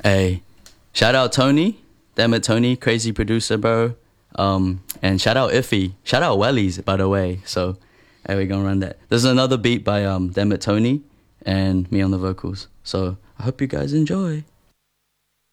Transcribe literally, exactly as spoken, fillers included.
Hey, shout out Tony. Damn it, Tony, crazy producer, bro. Um, and shout out Iffy. Shout out Wellies, by the way. So, hey, we gonna run that. There's another beat by um, Damn it, Tony, and me on the vocals. So I hope you guys enjoy.